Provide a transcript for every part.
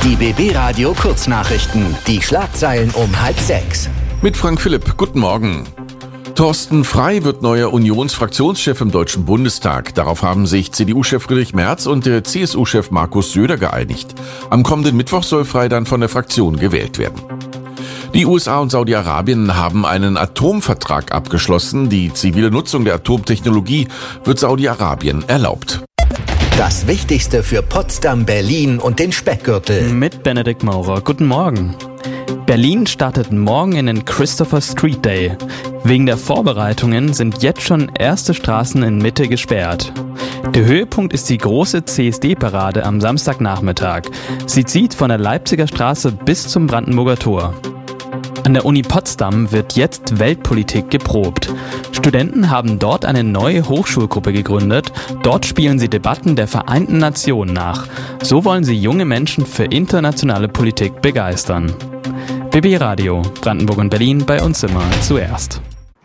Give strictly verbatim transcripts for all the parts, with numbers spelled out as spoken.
Die B B-Radio Kurznachrichten. Die Schlagzeilen um halb sechs. Mit Frank Philipp. Guten Morgen. Thorsten Frey wird neuer Unionsfraktionschef im Deutschen Bundestag. Darauf haben sich C D U-Chef Friedrich Merz und der C S U-Chef Markus Söder geeinigt. Am kommenden Mittwoch soll Frey dann von der Fraktion gewählt werden. Die U S A und Saudi-Arabien haben einen Atomvertrag abgeschlossen. Die zivile Nutzung der Atomtechnologie wird Saudi-Arabien erlaubt. Das Wichtigste für Potsdam, Berlin und den Speckgürtel. Mit Benedikt Maurer. Guten Morgen. Berlin startet morgen in den Christopher Street Day. Wegen der Vorbereitungen sind jetzt schon erste Straßen in Mitte gesperrt. Der Höhepunkt ist die große C S D-Parade am Samstagnachmittag. Sie zieht von der Leipziger Straße bis zum Brandenburger Tor. An der Uni Potsdam wird jetzt Weltpolitik geprobt. Studenten haben dort eine neue Hochschulgruppe gegründet. Dort spielen sie Debatten der Vereinten Nationen nach. So wollen sie junge Menschen für internationale Politik begeistern. B B-Radio, Brandenburg und Berlin, bei uns immer zuerst.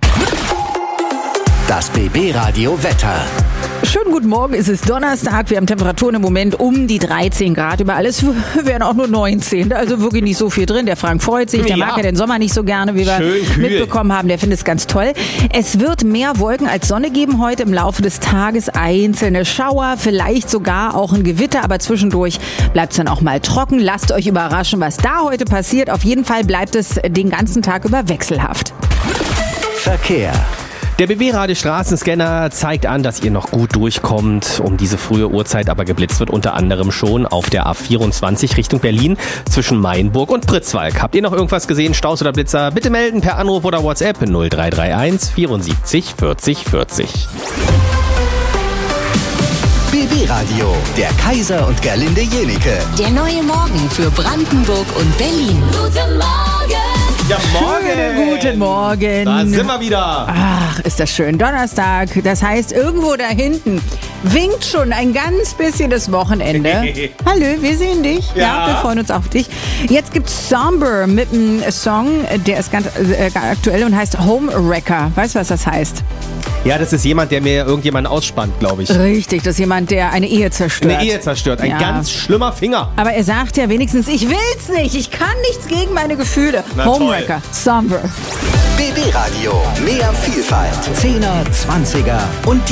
Das B B-Radio Wetter. Schönen guten Morgen, es ist Donnerstag. Wir haben Temperaturen im Moment um die dreizehn Grad. Über alles wären auch nur neunzehn. Also wirklich nicht so viel drin. Der Frank freut sich, der ja. mag ja den Sommer nicht so gerne, wie wir mitbekommen haben. Der findet es ganz toll. Es wird mehr Wolken als Sonne geben heute im Laufe des Tages. Einzelne Schauer, vielleicht sogar auch ein Gewitter. Aber zwischendurch bleibt es dann auch mal trocken. Lasst euch überraschen, was da heute passiert. Auf jeden Fall bleibt es den ganzen Tag über wechselhaft. Verkehr. Der B B-Radio-Straßenscanner zeigt an, dass ihr noch gut durchkommt. Um diese frühe Uhrzeit aber geblitzt wird unter anderem schon auf der A vierundzwanzig Richtung Berlin zwischen Mainburg und Pritzwalk. Habt ihr noch irgendwas gesehen, Staus oder Blitzer? Bitte melden per Anruf oder WhatsApp null drei drei eins vierundsiebzig vierzig vierzig. B B-Radio, der Kaiser und Gerlinde Jenike. Der neue Morgen für Brandenburg und Berlin. Guten Morgen! Ja, morgen! Schönen guten Morgen! Da sind wir wieder! Ach, ist das schön. Donnerstag, das heißt, irgendwo da hinten winkt schon ein ganz bisschen das Wochenende. Hallo, wir sehen dich. Ja. ja, wir freuen uns auf dich. Jetzt gibt's Somber mit einem Song, der ist ganz äh, aktuell und heißt Homewrecker. Weißt du, was das heißt? Ja, das ist jemand, der mir irgendjemanden ausspannt, glaube ich. Richtig, das ist jemand, der eine Ehe zerstört. Eine Ehe zerstört, ein ja. ganz schlimmer Finger. Aber er sagt ja wenigstens, ich will's nicht, ich kann nichts gegen meine Gefühle. Na, Homewrecker, Somber. B B-Radio, mehr Vielfalt. Zehner, Zwanziger und